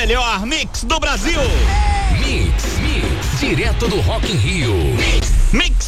melhor mix do Brasil. Mix, direto do Rock in Rio. Mix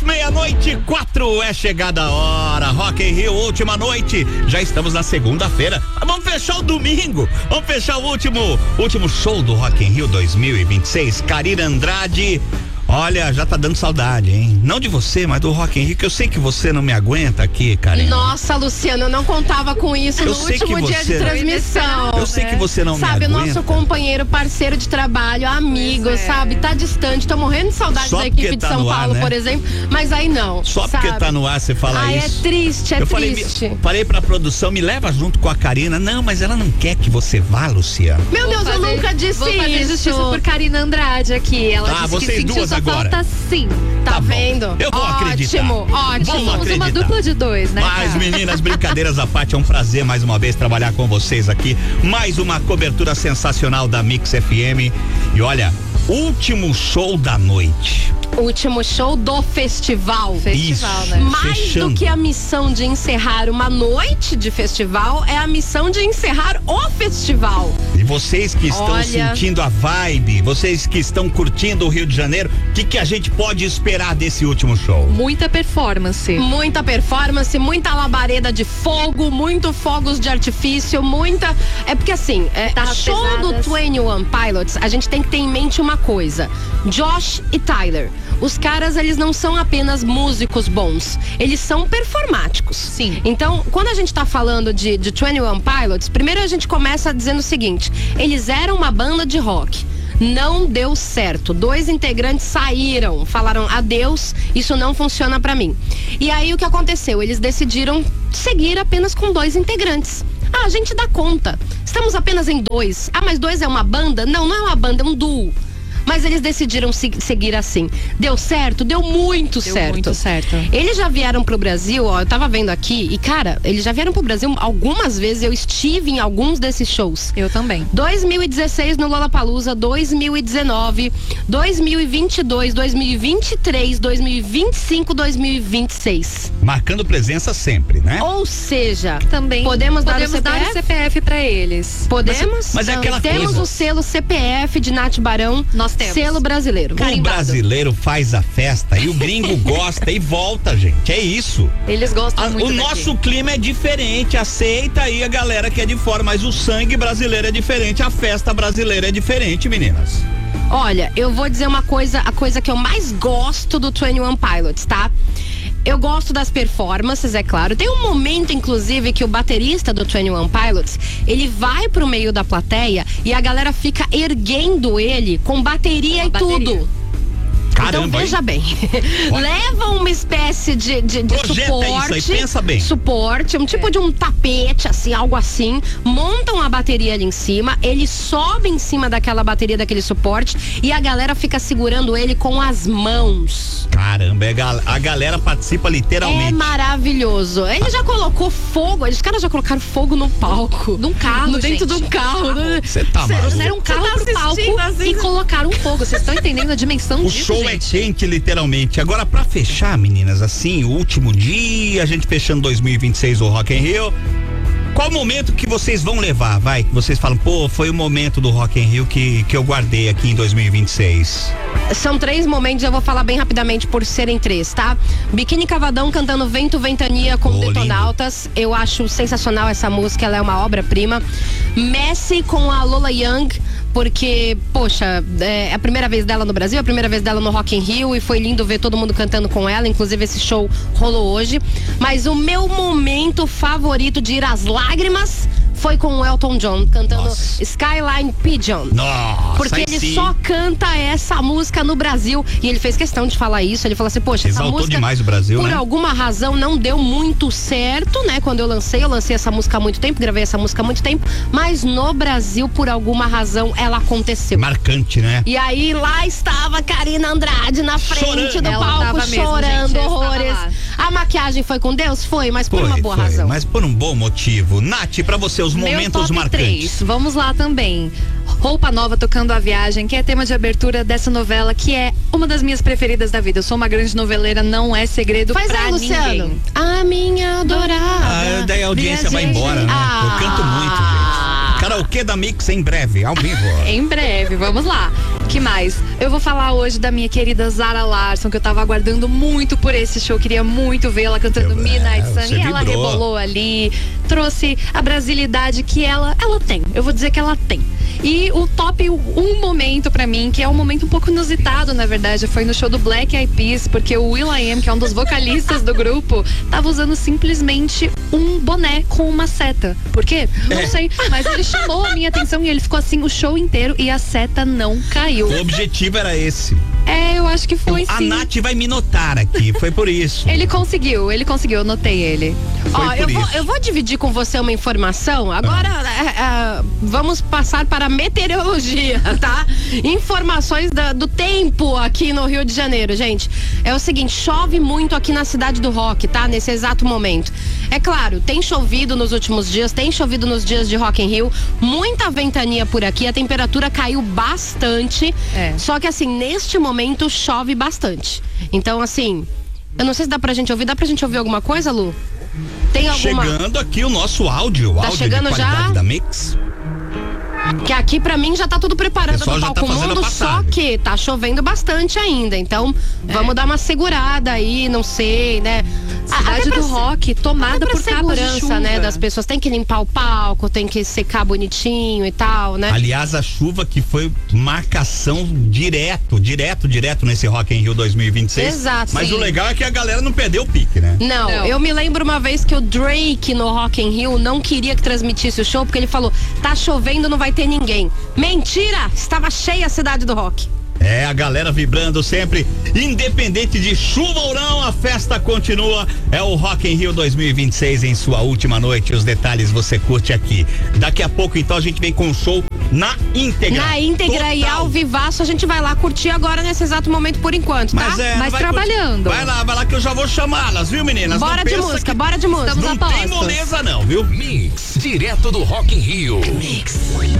6h04, é chegada a hora. Rock in Rio, última noite. Já estamos na segunda-feira. Vamos fechar o domingo. Vamos fechar o último show do Rock in Rio 2026. Karina Andrade. Olha, já tá dando saudade, hein? Não de você, mas do Rock in Rio, que eu sei que você não me aguenta aqui, Karina. Nossa, Luciano, eu não contava com isso no último dia de transmissão. Eu sei que você não me aguenta. Sabe, o nosso companheiro, parceiro de trabalho, amigo, sabe? Tá distante, tô morrendo de saudade da equipe de São Paulo, por exemplo, mas aí não. Só porque tá no ar você fala isso. É triste, é triste. Falei pra produção, me leva junto com a Karina. Não, mas ela não quer que você vá, Luciano. Meu Deus, eu nunca disse isso. Vou fazer justiça por Karina Andrade aqui. Ela disse vocês que duas sentiu sua agora. falta, sim. Tá vendo? Eu vou acreditar. Ótimo. Vamos acreditar. Uma dupla de dois, né? Mas, meninas, brincadeiras à parte, é um prazer mais uma vez trabalhar com vocês aqui. Mais uma cobertura sensacional da Mix FM. E olha, último show da noite. Último show do festival. Isso, né? Mais fechando. do que a missão de encerrar uma noite de festival, é a missão de encerrar o festival. E vocês que estão sentindo a vibe, vocês que estão curtindo o Rio de Janeiro, o que a gente pode esperar desse último show? Muita performance. Muita performance, muita labareda de fogo, muito fogos de artifício, muita... É porque assim, show pesadas. do 21 Pilots, a gente tem que ter em mente uma coisa. Josh e Tyler. Os caras, eles não são apenas músicos bons, eles são performáticos. Sim. Então, quando a gente tá falando de 21 Pilots, primeiro a gente começa dizendo o seguinte: eles eram uma banda de rock. Não deu certo. 2 integrantes saíram, falaram adeus, isso não funciona pra mim. E aí o que aconteceu? Eles decidiram seguir apenas com 2 integrantes. A gente dá conta. Estamos apenas em 2. Mas 2 é uma banda? Não, não é uma banda, é um duo. Mas eles decidiram seguir assim. Deu certo? Deu muito certo. Muito certo. Eles já vieram pro Brasil, eu tava vendo aqui, e cara, eles já vieram pro Brasil algumas vezes, eu estive em alguns desses shows. Eu também. 2016 no Lollapalooza, 2019, 2022, 2023, 2025, 2026. Marcando presença sempre, né? Ou seja, Também podemos dar o CPF pra eles. Podemos? Mas é aquela Temos coisa. o selo CPF de Nath Barão. Nós temos. Selo brasileiro. O brasileiro faz a festa e o gringo gosta e volta, gente. É isso. Eles gostam muito O daqui. nosso clima é diferente. Aceita aí a galera que é de fora, mas o sangue brasileiro é diferente. A festa brasileira é diferente, meninas. Olha, eu vou dizer uma coisa, a coisa que eu mais gosto do 21 Pilots, tá? Eu gosto das performances, é claro. Tem um momento, inclusive, que o baterista do 21 Pilots, ele vai pro meio da plateia e a galera fica erguendo ele com bateria e tudo. Caramba, então veja bem, leva uma espécie de suporte, isso aí, pensa bem. Suporte, um tipo de um tapete, assim, algo assim, montam a bateria ali em cima, ele sobe em cima daquela bateria, daquele suporte, e a galera fica segurando ele com as mãos. Caramba, a galera participa literalmente. É maravilhoso. Ele já colocou fogo, os caras já colocaram fogo no palco. Num carro, dentro de um carro. Você tá maluco? Trouxeram um carro pro palco e colocaram um fogo. Vocês estão entendendo a dimensão O disso, show gente? é quente, literalmente. Agora, pra fechar, meninas, assim, o último dia, a gente fechando 2026 o Rock in Rio. Qual momento que vocês vão levar, vai? Que vocês falam, pô, foi o momento do Rock in Rio que eu guardei aqui em 2026. São 3 momentos, eu vou falar bem rapidamente por serem 3, tá? Biquíni Cavadão cantando Vento Ventania com Detonautas. Lindo. Eu acho sensacional essa música, ela é uma obra-prima. Messi com a Lola Young, porque, poxa, é a primeira vez dela no Brasil, a primeira vez dela no Rock in Rio, e foi lindo ver todo mundo cantando com ela, inclusive esse show rolou hoje. Mas o meu momento favorito de ir às lágrimas foi com o Elton John, cantando Skyline Pigeon. Nossa, porque ele só canta essa música no Brasil, e ele fez questão de falar isso, ele falou assim, poxa, essa exaltou música demais o Brasil, por né? alguma razão não deu muito certo, né? Quando eu lancei essa música há muito tempo, gravei essa música há muito tempo, mas no Brasil, por alguma razão, ela aconteceu. Marcante, né? E aí lá estava Karina Andrade na frente do palco, chorando horrores. A maquiagem foi com Deus? Foi, mas por uma boa razão. Mas por um bom motivo. Nath, pra você, os momentos Meu top marcantes. 3. Vamos lá também. Roupa Nova tocando A Viagem, que é tema de abertura dessa novela, que é uma das minhas preferidas da vida. Eu sou uma grande noveleira, não é segredo pra Luciano. ninguém. A minha adorada. Daí a audiência vai embora, né? Eu canto muito, gente. Karaokê da Mix em breve, ao vivo. Em breve, vamos lá. Que mais? Eu vou falar hoje da minha querida Zara Larsson, que eu tava aguardando muito por esse show, queria muito vê-la cantando Midnight Sun, e ela rebolou ali, trouxe a brasilidade que ela tem. Eu vou dizer que ela tem. E o top, um momento pra mim, que é um momento um pouco inusitado, na verdade, foi no show do Black Eyed Peas, porque o will.i.am, que é um dos vocalistas do grupo, tava usando simplesmente um boné com uma seta. Por quê? Não sei, mas ele chamou a minha atenção e ele ficou assim o show inteiro e a seta não caiu. O objetivo era esse. Eu acho que foi A sim. Nath vai me notar aqui, foi por isso. Ele conseguiu, eu notei ele. Ó, eu vou dividir com você uma informação. Agora vamos passar para a meteorologia, tá? Informações do tempo aqui no Rio de Janeiro, gente. É o seguinte, chove muito aqui na cidade do Rock, tá? Nesse exato momento. É claro, tem chovido nos últimos dias, tem chovido nos dias de Rock in Rio, muita ventania por aqui, a temperatura caiu bastante. Só que assim, neste momento chove bastante. Então assim, eu não sei se dá pra gente ouvir alguma coisa, Lu? Tem alguma? Chegando aqui o nosso áudio, Tá áudio chegando de qualidade já? da Mix. Que aqui pra mim já tá tudo preparado Pessoal do já Palco tá fazendo Mundo, a só passagem. que tá chovendo bastante ainda, então vamos dar uma segurada aí, não sei, né? Cidade do Rock tomada por cabos de chuva, né, das pessoas, tem que limpar o palco, tem que secar bonitinho e tal, né? Aliás, a chuva que foi marcação direto nesse Rock in Rio 2026. Exato, Mas sim. o legal é que a galera não perdeu o pique, né? Não, eu me lembro uma vez que o Drake no Rock in Rio não queria que transmitisse o show, porque ele falou, tá chovendo, não vai ter ninguém. Mentira! Estava cheia a cidade do Rock. É, a galera vibrando sempre, independente de chuva ou não, a festa continua. É o Rock in Rio 2026 em sua última noite. Os detalhes você curte aqui. Daqui a pouco, então, a gente vem com o show na íntegra. Na íntegra Total. e ao vivaço, a gente vai lá curtir agora nesse exato momento por enquanto, tá? Mas trabalhando. Vai lá que eu já vou chamá-las, viu, meninas? Bora de música, bora de música. Estamos Não tem moleza não, viu? Mix, direto do Rock in Rio. Mix.